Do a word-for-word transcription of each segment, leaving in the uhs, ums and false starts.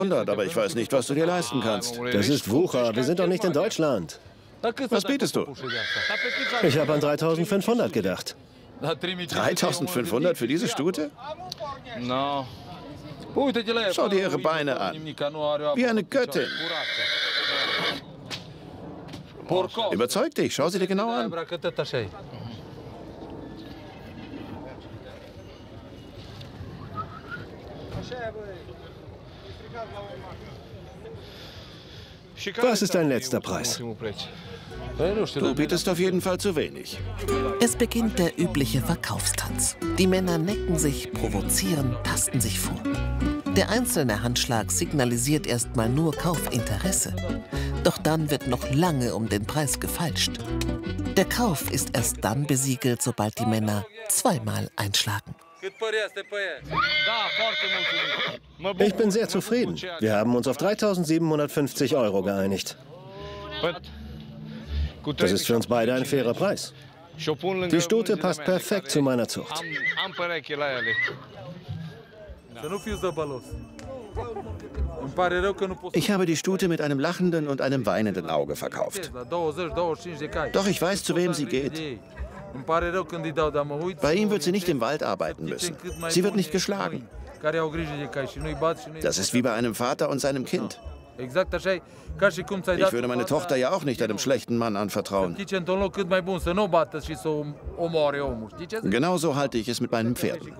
aber ich weiß nicht, was du dir leisten kannst. Das ist Wucher. Wir sind doch nicht in Deutschland. Was bietest du? Ich habe an dreitausendfünfhundert gedacht. dreitausendfünfhundert für diese Stute? Schau dir ihre Beine an. Wie eine Göttin. Überzeug dich, schau sie dir genau an. Was ist dein letzter Preis? Du bietest auf jeden Fall zu wenig. Es beginnt der übliche Verkaufstanz. Die Männer necken sich, provozieren, tasten sich vor. Der einzelne Handschlag signalisiert erstmal nur Kaufinteresse. Doch dann wird noch lange um den Preis gefeilscht. Der Kauf ist erst dann besiegelt, sobald die Männer zweimal einschlagen. Ich bin sehr zufrieden. Wir haben uns auf dreitausendsiebenhundertfünfzig Euro geeinigt. Das ist für uns beide ein fairer Preis. Die Stute passt perfekt zu meiner Zucht. Ich habe die Stute mit einem lachenden und einem weinenden Auge verkauft. Doch ich weiß, zu wem sie geht. Bei ihm wird sie nicht im Wald arbeiten müssen. Sie wird nicht geschlagen. Das ist wie bei einem Vater und seinem Kind. Ich würde meine Tochter ja auch nicht einem schlechten Mann anvertrauen. Genauso halte ich es mit meinen Pferden.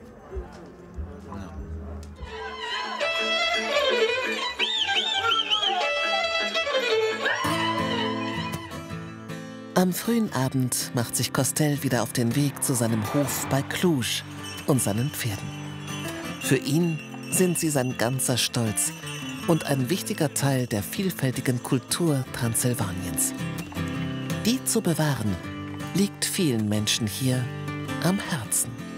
Am frühen Abend macht sich Costel wieder auf den Weg zu seinem Hof bei Cluj und seinen Pferden. Für ihn sind sie sein ganzer Stolz und ein wichtiger Teil der vielfältigen Kultur Transsilvaniens. Die zu bewahren, liegt vielen Menschen hier am Herzen.